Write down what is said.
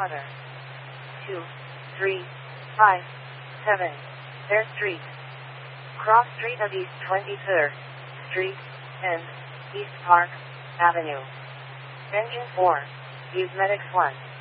Water. 2, 3, 5, 7. Fair Street. Cross Street of East 23rd Street and East Park Avenue. Engine 4. Use Medics 1.